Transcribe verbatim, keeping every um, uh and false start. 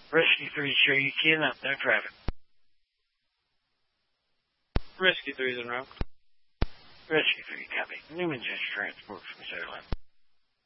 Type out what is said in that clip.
Rescue three, show you can up, no traffic. Rescue three is en route. Rescue three, copy. Newman just transport from Sarah.